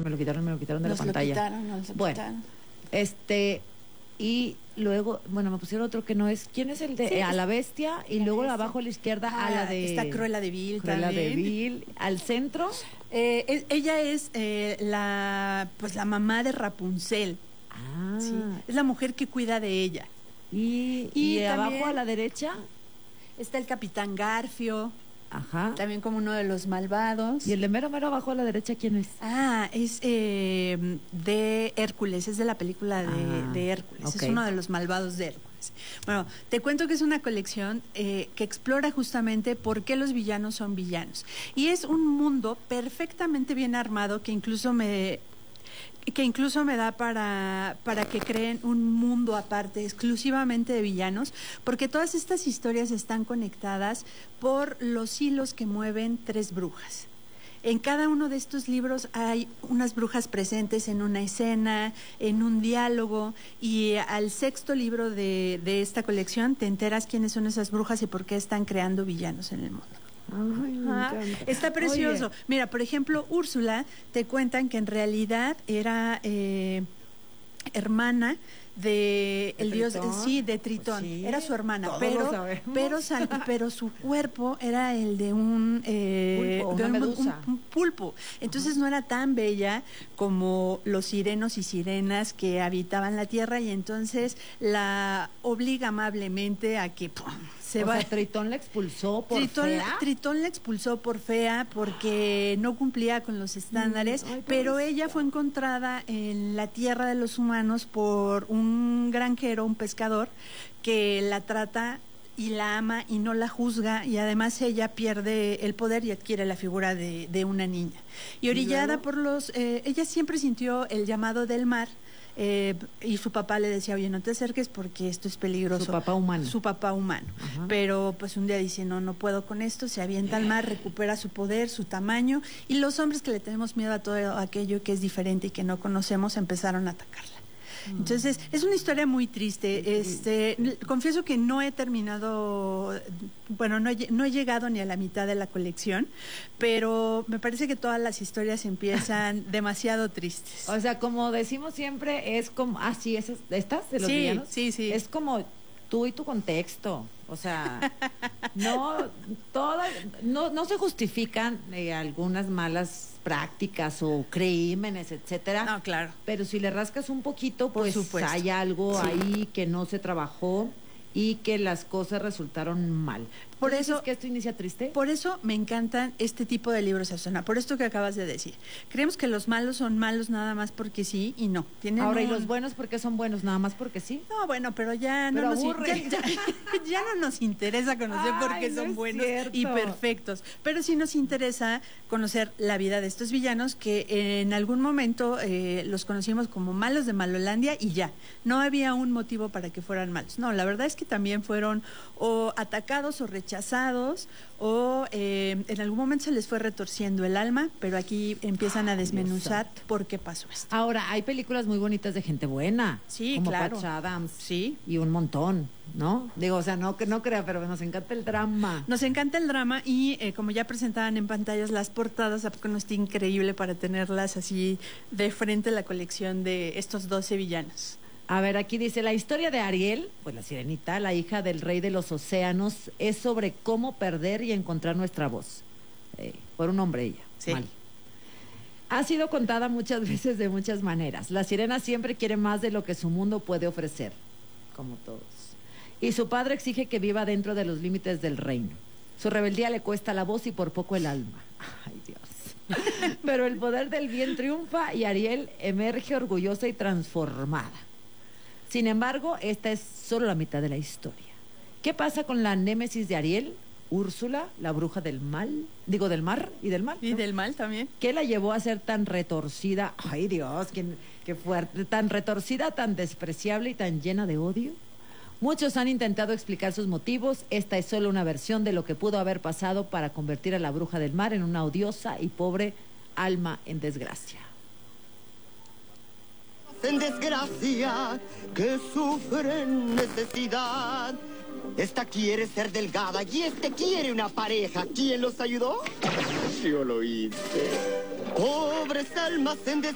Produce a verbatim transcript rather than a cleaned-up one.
me lo quitaron, me lo quitaron de nos la pantalla. Lo quitaron, nos lo bueno, quitaron. este, y luego, bueno, me pusieron otro que no es, ¿quién es el de Sí, eh, a la bestia? Y la luego bestia. abajo a la izquierda Ah, a la de... está Cruella de Vil Cruella también. de Vil, al centro. Eh, es- ella es eh, la, pues la mamá de Rapunzel. Ah, Sí, es la mujer que cuida de ella. y, Y y abajo también- a la derecha, Está el Capitán Garfio, ajá. también como uno de los malvados. Y el de mero, mero abajo a la derecha, ¿quién es? Ah, es eh, de Hércules, es de la película de, Ah, de Hércules, ok. es uno de los malvados de Hércules. Bueno, te cuento que es una colección eh, que explora justamente por qué los villanos son villanos. Y es un mundo perfectamente bien armado que incluso me... que incluso me da para, para que creen un mundo aparte, exclusivamente de villanos, porque todas estas historias están conectadas por los hilos que mueven tres brujas. En cada uno de estos libros hay unas brujas presentes en una escena, en un diálogo, y al sexto libro de, de esta colección te enteras quiénes son esas brujas y por qué están creando villanos en el mundo. Ay, me Ah, encanta. está precioso. Oye, Mira, por ejemplo, Úrsula, te cuentan que en realidad era eh, hermana de el dios, Tritón? sí, de Tritón. Pues sí, era su hermana, todos pero lo sabemos. pero sal- pero su cuerpo era el de un eh, Pulpo, de una un- medusa. un- un pulpo. Entonces no era tan bella como los sirenos y sirenas que habitaban la tierra, y entonces la obliga amablemente a que ¡pum!, se o va. sea, Tritón la expulsó por Tritón, fea. Tritón la expulsó por fea porque no cumplía con los estándares, Mm, ay, pero pobrecita. ella fue encontrada en la tierra de los humanos por un granjero, un pescador, que la trata y la ama y no la juzga, y además ella pierde el poder y adquiere la figura de, de una niña. Y orillada luego? por los... eh, ella siempre sintió el llamado del mar. Eh, y su papá le decía, oye, no te acerques porque esto es peligroso. Su papá humano. Su papá humano. Ajá. Pero pues un día dice, no, no puedo con esto, se avienta al mar, recupera su poder, su tamaño, y los hombres que le tenemos miedo a todo aquello que es diferente y que no conocemos empezaron a atacarla. Entonces, es una historia muy triste. Este, confieso que no he terminado, bueno, no he, no he llegado ni a la mitad de la colección, pero me parece que todas las historias empiezan demasiado tristes. O sea, como decimos siempre, es como, ah, sí, esas, estas de los Sí, villanos. sí, sí. Es como tú y tu contexto. O sea, no, todas, no, no se justifican eh, algunas malas prácticas o crímenes, etcétera. No, claro. Pero si le rascas un poquito, Por pues supuesto. hay algo Sí. ahí que no se trabajó y que las cosas resultaron mal. Por ¿Tú dices eso- que esto inicia triste? Por eso me encantan este tipo de libros, Susana, por esto que acabas de decir. Creemos que los malos son malos nada más porque sí, y no. Tienen Ahora, ¿y un- los buenos por qué son buenos? Nada más porque sí. No, bueno, pero ya no, Pero nos, in- aburre. ya, ya- ya no nos interesa conocer por Ay, qué no son es buenos cierto. y perfectos. Pero sí nos interesa conocer la vida de estos villanos que en algún momento eh, los conocimos como malos de Malolandia y ya. No había un motivo para que fueran malos. No, la verdad es que también fueron o atacados o rechazados, o eh, en algún momento se les fue retorciendo el alma, pero aquí empiezan a Ay, Dios desmenuzar santo. por qué pasó esto. Ahora, hay películas muy bonitas de gente buena. Sí, como claro. Patch Adams. Sí. Y un montón, ¿no? Digo, o sea, no que no crea, pero nos encanta el drama. Nos encanta el drama y eh, como ya presentaban en pantallas las portadas, ¿a poco no está increíble para tenerlas así de frente la colección de estos doce villanos? A ver, aquí dice, la historia de Ariel, pues la sirenita, la hija del rey de los océanos, es sobre cómo perder y encontrar nuestra voz. Eh, por un hombre ella, Sí. mal. Ha sido contada muchas veces de muchas maneras. La sirena siempre quiere más de lo que su mundo puede ofrecer, como todos. Y su padre exige que viva dentro de los límites del reino. Su rebeldía le cuesta la voz y por poco el alma. Ay, Dios. Pero el poder del bien triunfa y Ariel emerge orgullosa y transformada. Sin embargo, esta es solo la mitad de la historia. ¿Qué pasa con la némesis de Ariel? Úrsula, la bruja del mal, digo del mar y del mal. Y ¿no? del mal también. ¿Qué la llevó a ser tan retorcida? Ay, Dios, qué, qué fuerte. Tan retorcida, tan despreciable y tan llena de odio. Muchos han intentado explicar sus motivos. Esta es solo una versión de lo que pudo haber pasado para convertir a la bruja del mar en una odiosa y pobre alma en desgracia. En desgracia, que sufren necesidad. Esta quiere ser delgada y este quiere una pareja. ¿Quién los ayudó? Yo lo hice. Pobres almas en desgracia.